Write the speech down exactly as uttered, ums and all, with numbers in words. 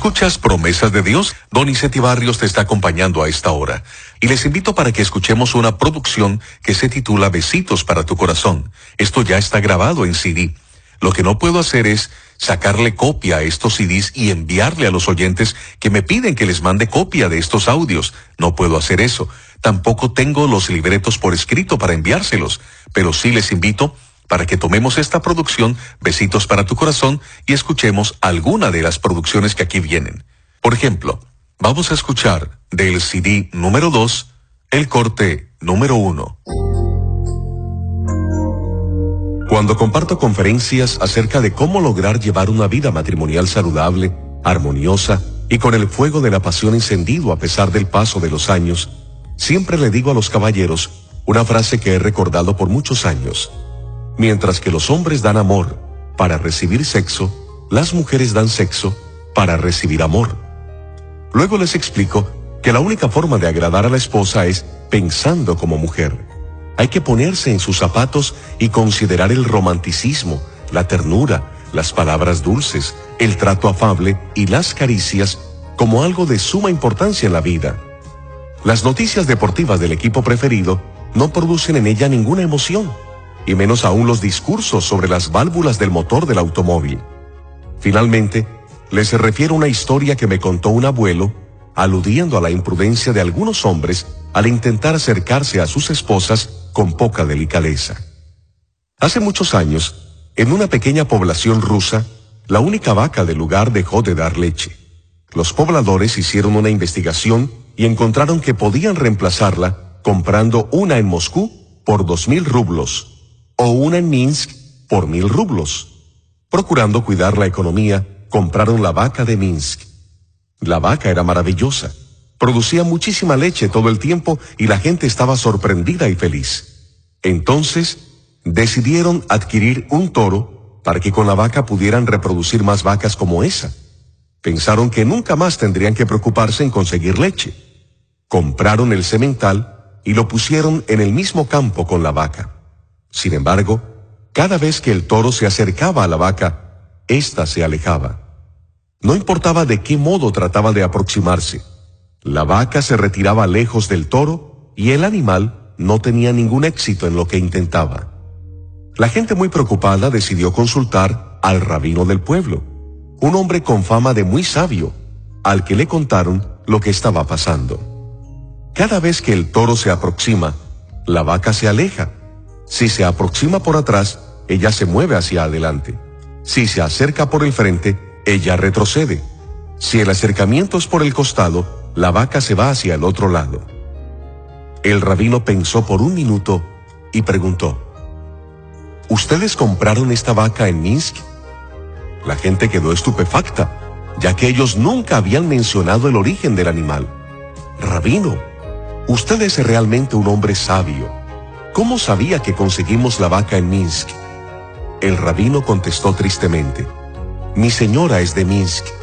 Escuchas Promesas de Dios. Donizetti Barrios te está acompañando a esta hora. Y les invito para que escuchemos una producción que se titula Besitos para tu corazón. Esto ya está grabado en C D. Lo que no puedo hacer es sacarle copia a estos C Ds y enviarle a los oyentes que me piden que les mande copia de estos audios. No puedo hacer eso. Tampoco tengo los libretos por escrito para enviárselos. Pero sí les invito para que tomemos esta producción, Besitos para tu corazón, y escuchemos alguna de las producciones que aquí vienen. Por ejemplo, vamos a escuchar del C D número dos, el corte número uno. Cuando comparto conferencias acerca de cómo lograr llevar una vida matrimonial saludable, armoniosa y con el fuego de la pasión encendido a pesar del paso de los años, siempre le digo a los caballeros una frase que he recordado por muchos años. Mientras que los hombres dan amor para recibir sexo, las mujeres dan sexo para recibir amor. Luego les explico que la única forma de agradar a la esposa es pensando como mujer. Hay que ponerse en sus zapatos y considerar el romanticismo, la ternura, las palabras dulces, el trato afable y las caricias como algo de suma importancia en la vida. Las noticias deportivas del equipo preferido no producen en ella ninguna emoción, y menos aún los discursos sobre las válvulas del motor del automóvil. Finalmente, les refiero una historia que me contó un abuelo, aludiendo a la imprudencia de algunos hombres al intentar acercarse a sus esposas con poca delicadeza. Hace muchos años, en una pequeña población rusa, la única vaca del lugar dejó de dar leche. Los pobladores hicieron una investigación y encontraron que podían reemplazarla comprando una en Moscú por dos mil rublos o una en Minsk por mil rublos. Procurando cuidar la economía, compraron la vaca de Minsk. La vaca era maravillosa, producía muchísima leche todo el tiempo y la gente estaba sorprendida y feliz. Entonces, decidieron adquirir un toro para que con la vaca pudieran reproducir más vacas como esa. Pensaron que nunca más tendrían que preocuparse en conseguir leche. Compraron el semental y lo pusieron en el mismo campo con la vaca. Sin embargo, cada vez que el toro se acercaba a la vaca, ésta se alejaba. No importaba de qué modo trataba de aproximarse. La vaca se retiraba lejos del toro y el animal no tenía ningún éxito en lo que intentaba. La gente muy preocupada decidió consultar al rabino del pueblo, un hombre con fama de muy sabio, al que le contaron lo que estaba pasando. Cada vez que el toro se aproxima, la vaca se aleja. Si se aproxima por atrás, ella se mueve hacia adelante. Si se acerca por el frente, ella retrocede. Si el acercamiento es por el costado, la vaca se va hacia el otro lado. El rabino pensó por un minuto y preguntó: ¿Ustedes compraron esta vaca en Minsk? La gente quedó estupefacta, ya que ellos nunca habían mencionado el origen del animal. Rabino, usted es realmente un hombre sabio. ¿Cómo sabía que conseguimos la vaca en Minsk? El rabino contestó tristemente: mi señora es de Minsk